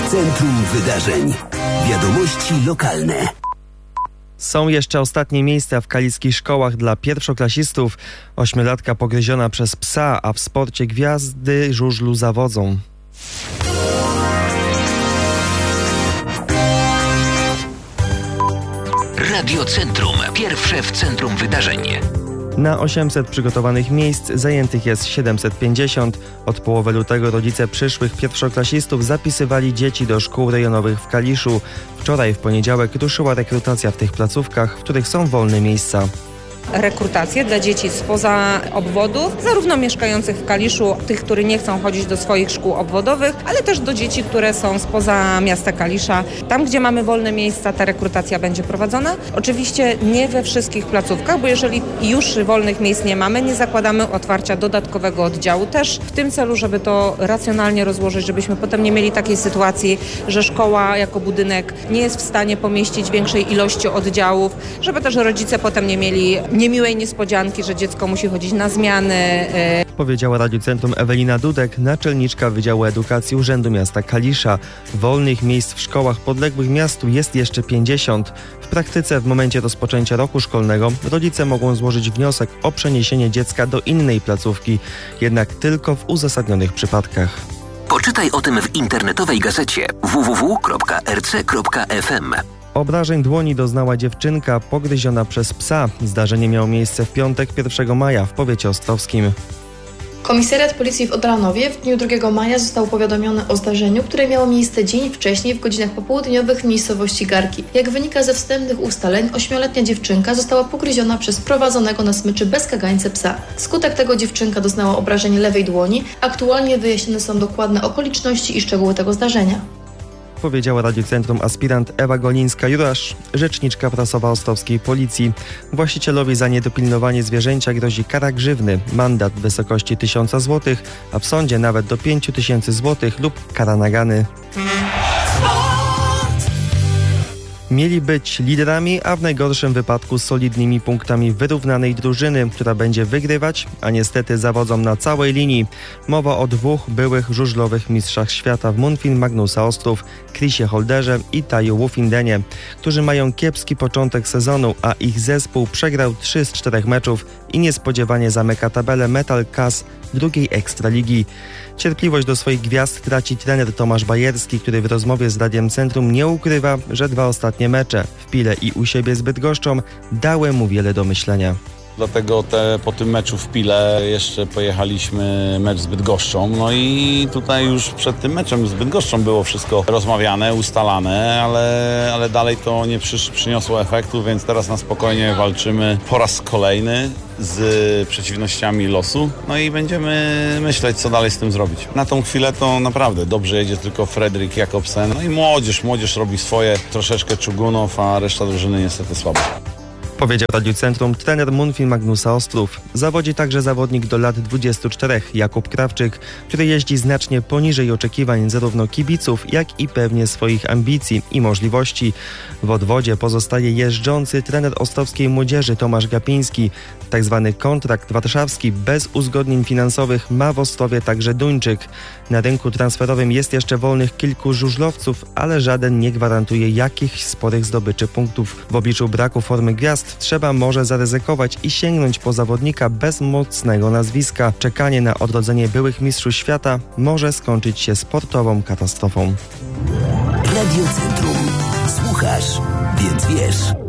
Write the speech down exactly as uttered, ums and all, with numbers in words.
Centrum Wydarzeń. Wiadomości lokalne. Są jeszcze ostatnie miejsca w kaliskich szkołach dla pierwszoklasistów. Ośmiolatka pogryziona przez psa, a w sporcie gwiazdy żużlu zawodzą. Radio Centrum. Pierwsze w centrum wydarzeń. Na osiemset przygotowanych miejsc zajętych jest siedemset pięćdziesiąt. Od połowy lutego rodzice przyszłych pierwszoklasistów zapisywali dzieci do szkół rejonowych w Kaliszu. Wczoraj w poniedziałek ruszyła rekrutacja w tych placówkach, w których są wolne miejsca. Rekrutację dla dzieci spoza obwodów, zarówno mieszkających w Kaliszu, tych, którzy nie chcą chodzić do swoich szkół obwodowych, ale też do dzieci, które są spoza miasta Kalisza. Tam, gdzie mamy wolne miejsca, ta rekrutacja będzie prowadzona. Oczywiście nie we wszystkich placówkach, bo jeżeli już wolnych miejsc nie mamy, nie zakładamy otwarcia dodatkowego oddziału też w tym celu, żeby to racjonalnie rozłożyć, żebyśmy potem nie mieli takiej sytuacji, że szkoła jako budynek nie jest w stanie pomieścić większej ilości oddziałów, żeby też rodzice potem nie mieli niemiłej niespodzianki, że dziecko musi chodzić na zmiany. Powiedziała Radiu Centrum Ewelina Dudek, naczelniczka Wydziału Edukacji Urzędu Miasta Kalisza. Wolnych miejsc w szkołach podległych miastu jest jeszcze pięćdziesiąt. W praktyce w momencie rozpoczęcia roku szkolnego rodzice mogą złożyć wniosek o przeniesienie dziecka do innej placówki, jednak tylko w uzasadnionych przypadkach. Poczytaj o tym w internetowej gazecie w w w kropka r c kropka f m. Obrażeń dłoni doznała dziewczynka pogryziona przez psa. Zdarzenie miało miejsce w piątek pierwszego maja w powiecie ostrowskim. Komisariat Policji w Odranowie w dniu drugiego maja został powiadomiony o zdarzeniu, które miało miejsce dzień wcześniej w godzinach popołudniowych w miejscowości Garki. Jak wynika ze wstępnych ustaleń, ośmioletnia dziewczynka została pogryziona przez prowadzonego na smyczy bez kagańce psa. Wskutek tego dziewczynka doznała obrażeń lewej dłoni. Aktualnie wyjaśnione są dokładne okoliczności i szczegóły tego zdarzenia. Powiedziała Radiu Centrum aspirant Ewa Golińska-Jurasz, rzeczniczka prasowa ostrowskiej policji. Właścicielowi za niedopilnowanie zwierzęcia grozi kara grzywny, mandat w wysokości tysiąca złotych, a w sądzie nawet do pięciu tysięcy złotych lub kara nagany. Mieli być liderami, a w najgorszym wypadku solidnymi punktami wyrównanej drużyny, która będzie wygrywać, a niestety zawodzą na całej linii. Mowa o dwóch byłych żużlowych mistrzach świata w Munfin Magnusa Ostrów, Chrisie Holderze i Taju Wufindenie, którzy mają kiepski początek sezonu, a ich zespół przegrał trzy z czterech meczów i niespodziewanie zamyka tabelę Metal Kas drugiej Ekstraligi. Cierpliwość do swoich gwiazd traci trener Tomasz Bajerski, który w rozmowie z Radiem Centrum nie ukrywa, że dwa ostatnie mecze w Pile i u siebie z Bydgoszczą dały mu wiele do myślenia. Dlatego te, po tym meczu w Pile jeszcze pojechaliśmy mecz z Bydgoszczą. No i tutaj już przed tym meczem z Bydgoszczą było wszystko rozmawiane, ustalane, ale, ale dalej to nie przy, przyniosło efektu, więc teraz na spokojnie walczymy po raz kolejny z przeciwnościami losu. No i będziemy myśleć, co dalej z tym zrobić. Na tą chwilę to naprawdę dobrze jedzie tylko Fredrik Jakobsen. No i młodzież, młodzież robi swoje, troszeczkę Czugunow, a reszta drużyny niestety słabo. Powiedział Radiu Centrum trener Munfin Magnusa Ostrów. Zawodzi także zawodnik do lat dwudziestu czterech, Jakub Krawczyk, który jeździ znacznie poniżej oczekiwań zarówno kibiców, jak i pewnie swoich ambicji i możliwości. W odwodzie pozostaje jeżdżący trener ostrowskiej młodzieży Tomasz Gapiński. Tak zwany kontrakt warszawski bez uzgodnień finansowych ma w Ostrowie także Duńczyk. Na rynku transferowym jest jeszcze wolnych kilku żużlowców, ale żaden nie gwarantuje jakichś sporych zdobyczy punktów. W obliczu braku formy gwiazd trzeba może zaryzykować i sięgnąć po zawodnika bez mocnego nazwiska. Czekanie na odrodzenie byłych mistrzów świata może skończyć się sportową katastrofą. Radio Centrum. Słuchasz, więc wiesz.